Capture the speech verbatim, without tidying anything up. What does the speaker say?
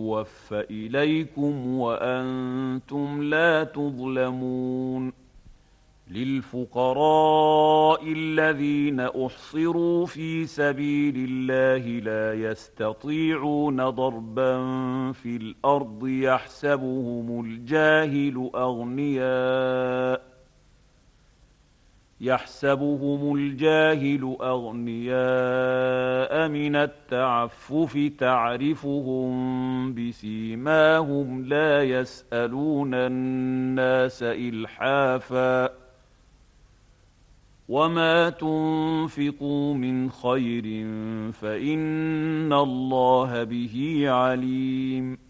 يوفى إليكم وأنتم لا تظلمون. للفقراء الذين أحصروا في سبيل الله لا يستطيعون ضربا في الأرض يحسبهم الجاهل أغنياء يحسبهم الجاهل أغنياء من التعفف تعرفهم بسيماهم لا يسألون الناس إلحافا وما تنفقوا من خير فإن الله به عليم.